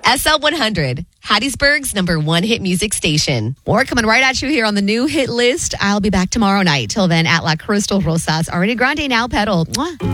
SL100, Hattiesburg's #1 hit music station. More coming right at you here on the new hit list. I'll be back tomorrow night. Till then, at La Crystal Rosas, Ariana Grande now pedal. Mwah.